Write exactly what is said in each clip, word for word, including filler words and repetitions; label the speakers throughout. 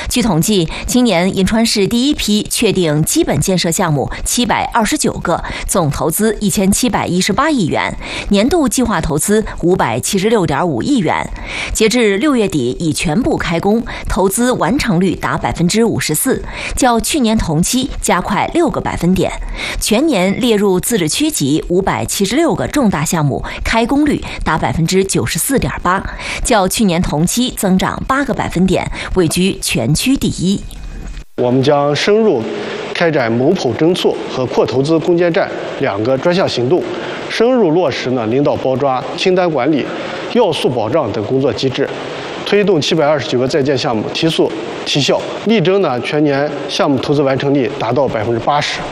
Speaker 1: 据统计，今年银川市第一批确定基本建设项目七百二十九个，总投资一千七百一十八亿元，年度计划投资五百七十六点五亿元。截至六月底，已全部开工，投资完成率达百分之五十四，较去年同期加快六个百分点。全年列入自治区级五百七十六个重大项目，开工率达百分之九十四点八，较去年同期增长八个百分点，位居全区第一。
Speaker 2: 我们将深入开展谋普侦促和扩投资攻坚战两个专项行动，深入落实呢领导包抓、清单管理、要素保障等工作机制，推动七百二十九个在建项目提速提效，力争呢全年项目投资完成率达到百分之八十。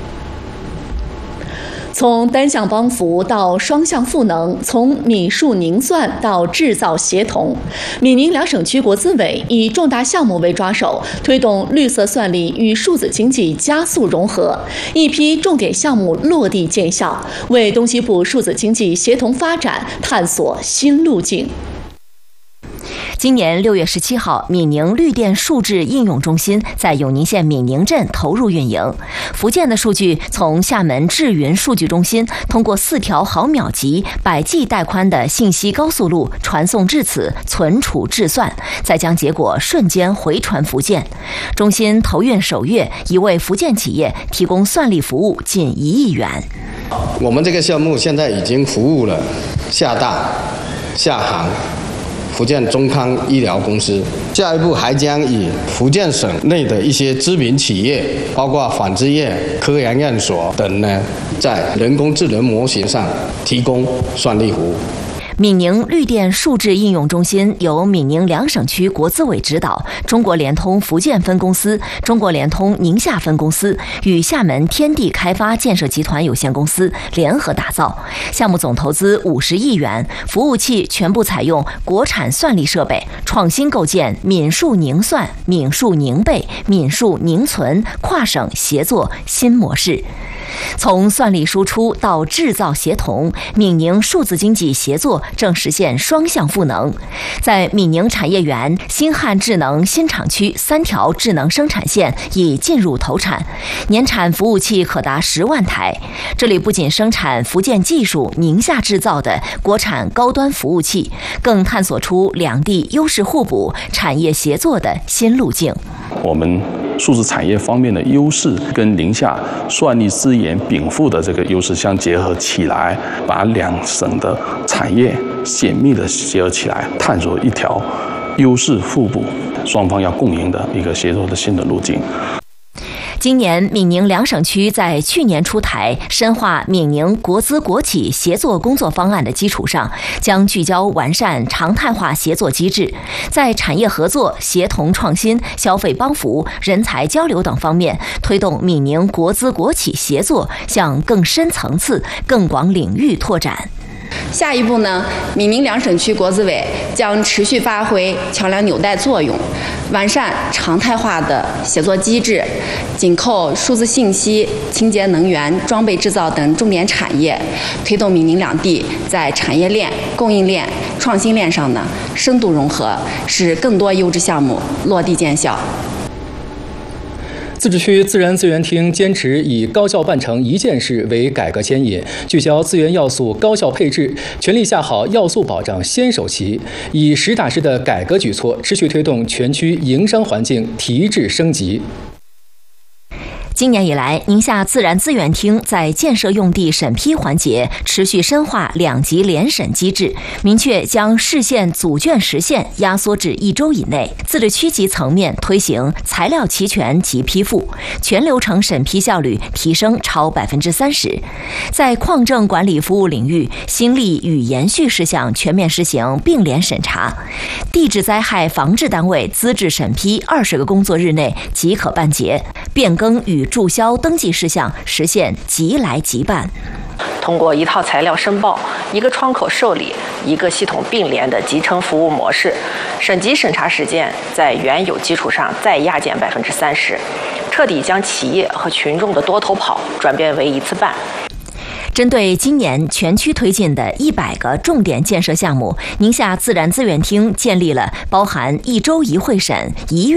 Speaker 3: 从单项帮扶到双向赋能，从米数凝算到制造协同，闽宁两省区国资委以重大项目为抓手，推动绿色算力与数字经济加速融合，一批重点项目落地见效，为东西部数字经济协同发展探索新路径。
Speaker 1: 今年六月十七号，闽宁绿电数字应用中心在永宁县闽宁镇投入运营。福建的数据从厦门智云数据中心通过四条毫秒级、百 G 带宽的信息高速路传送至此，存储制算，再将结果瞬间回传福建。中心投运首月，已为福建企业提供算力服务近一亿元。
Speaker 4: 我们这个项目现在已经服务了厦大、厦航、福建中康医疗公司，下一步还将以福建省内的一些知名企业，包括纺织业、科研院所等呢，在人工智能模型上提供算力服务。
Speaker 1: 闽宁绿电数字应用中心由闽宁两省区国资委指导，中国联通福建分公司、中国联通宁夏分公司与厦门天地开发建设集团有限公司联合打造。项目总投资五十亿元，服务器全部采用国产算力设备，创新构建闽数凝算、闽数凝备、闽数凝存跨省协作新模式。从算力输出到制造协同，闽宁数字经济协作正实现双向赋能。在闽宁产业园新汉智能新厂区，三条智能生产线已进入投产，年产服务器可达十万台。这里不仅生产福建技术、宁夏制造的国产高端服务器，更探索出两地优势互补、产业协作的新路径。
Speaker 5: 我们数字产业方面的优势跟宁夏算力资源禀赋的这个优势相结合起来，把两省的产业紧密的结合起来，探索一条优势互补、双方要共赢的一个协作的新的路径。
Speaker 1: 今年闽宁两省区在去年出台深化闽宁国资国企协作工作方案的基础上，将聚焦完善常态化协作机制，在产业合作、协同创新、消费帮扶、人才交流等方面，推动闽宁国资国企协作向更深层次、更广领域拓展。
Speaker 6: 下一步呢，闽宁两省区国资委将持续发挥桥梁纽带作用，完善常态化的协作机制，紧扣数字信息、清洁能源、装备制造等重点产业，推动闽宁两地在产业链、供应链、创新链上呢深度融合，使更多优质项目落地见效。
Speaker 7: 自治区自然资源厅坚持以高效办成一件事为改革牵引，聚焦资源要素高效配置，全力下好要素保障先手棋，以实打实的改革举措，持续推动全区营商环境提质升级。
Speaker 1: 今年以来，宁夏自然资源厅在建设用地审批环节持续深化两级联审机制，明确将市县组卷实现压缩至一周以内。自治区级层面推行材料齐全即批复，全流程审批效率提升超百分之三十。在矿证管理服务领域，新立与延续事项全面实行并联审查，地质灾害防治单位资质审批二十个工作日内即可办结，变更与注销登记事项实现即来即办。
Speaker 8: 通过一套材料申报、一个窗口受理、一个系统并联的集成服务模式，省级审查时间在原有基础上再压减百分之三十，彻底将企业和群众的多头跑转变为一次办。
Speaker 1: 针对今年全区推进的一百个重点建设项目，宁夏自然资源厅建立了包含一周一会审、一月